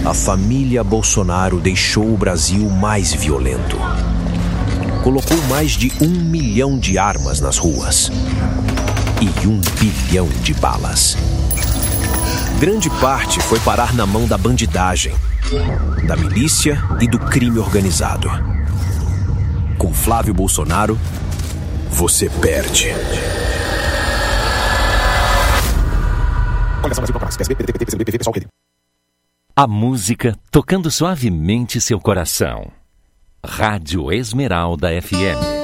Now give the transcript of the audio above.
a família Bolsonaro deixou o Brasil mais violento. Colocou mais de 1 milhão de armas nas ruas e 1 bilhão de balas. Grande parte foi parar na mão da bandidagem, da milícia e do crime organizado. Com Flávio Bolsonaro, você perde. A música tocando suavemente seu coração. Rádio Esmeralda FM.